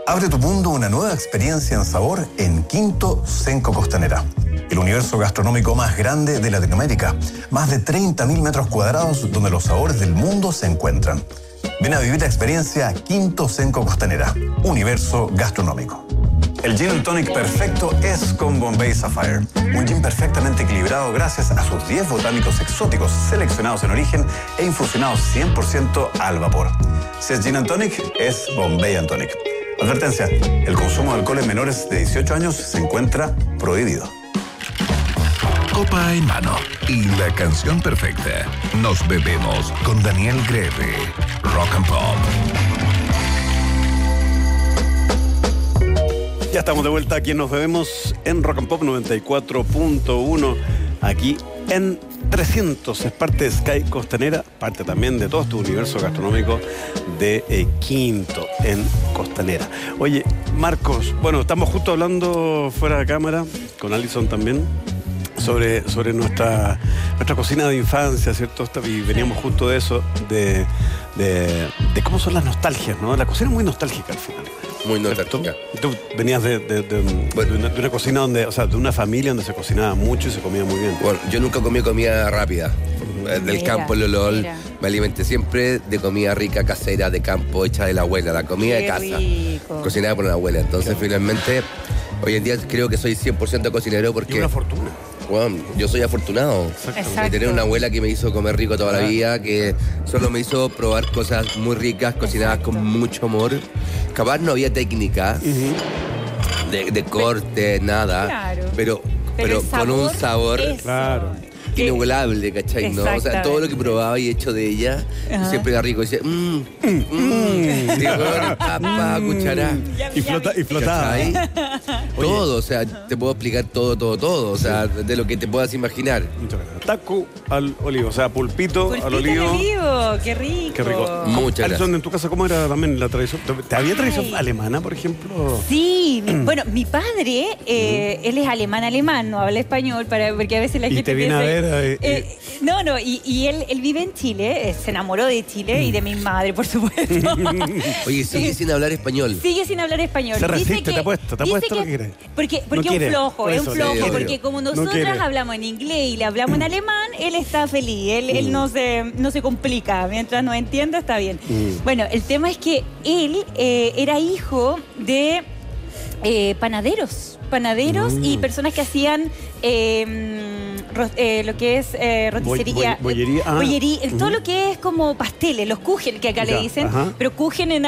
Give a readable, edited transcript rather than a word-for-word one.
Abre tu mundo una nueva experiencia en sabor en Quinto Cenco Costanera. El universo gastronómico más grande de Latinoamérica. Más de 30.000 metros cuadrados donde los sabores del mundo se encuentran. Ven a vivir la experiencia Quinto Cenco Costanera. Universo gastronómico. El Gin and Tonic perfecto es con Bombay Sapphire. Un gin perfectamente equilibrado gracias a sus 10 botánicos exóticos seleccionados en origen e infusionados 100% al vapor. Si es Gin and Tonic, es Bombay and Tonic. Advertencia, el consumo de alcohol en menores de 18 años se encuentra prohibido. Copa en mano y la canción perfecta. Nos bebemos con Daniel Greve. Rock and Pop. Ya estamos de vuelta aquí en Nos Bebemos en Rock and Pop 94.1, aquí en 300. Es parte de Sky Costanera, parte también de todo este universo gastronómico de Quinto en Costanera. Oye, Marcos, bueno, estamos justo hablando fuera de cámara, con Alison también, sobre nuestra cocina de infancia, ¿cierto? Y veníamos justo de eso, de cómo son las nostalgias, ¿no? La cocina es muy nostálgica al final. Muy nostálgica. Tú venías de una cocina donde, o sea, de una familia donde se cocinaba mucho y se comía muy bien. Bueno, yo nunca comí comida rápida. Del campo, Lolol. Me alimenté siempre de comida rica, casera, de campo, hecha de la abuela. La comida de casa. Rico. Cocinada por la abuela. Entonces, finalmente, hoy en día creo que soy 100% cocinero porque... Y una fortuna. Bueno, yo soy afortunado de tener una abuela que me hizo comer rico toda la vida, que solo me hizo probar cosas muy ricas, cocinadas con mucho amor. Capaz no había técnica de corte, nada, claro. pero con un sabor inigualable, ¿cachai? ¿No? O sea, todo lo que probaba y hecho de ella siempre era rico. Decía, papa, cuchará. Y flotaba. Todo, o sea, te puedo explicar todo, o sea, de lo que te puedas imaginar. Taco al olivo, o sea, pulpito al olivo. Qué rico. Qué rico. Muchas Alison, gracias. ¿en tu casa cómo era también la tradición? ¿Te había tradición alemana, por ejemplo? Sí, bueno, mi padre, él es alemán, no habla español, porque a veces la gente te viene a ver. Y él vive en Chile, se enamoró de Chile y de mi madre, por supuesto. Oye, sigue sin hablar español. Sigue sin hablar español. Se resiste, Dice que, te apuesto lo que quiere. Porque No es quiere, un flojo, por es eso, un flojo, sí, porque obvio. como No nosotras quiere. hablamos en inglés y le hablamos en alemán, él está feliz, él no se complica, mientras nos entienda está bien. Bueno, el tema es que él era hijo de panaderos y personas que hacían lo que es roticería, bollería. todo lo que es como pasteles, los kuchen que acá le dicen, pero kuchen en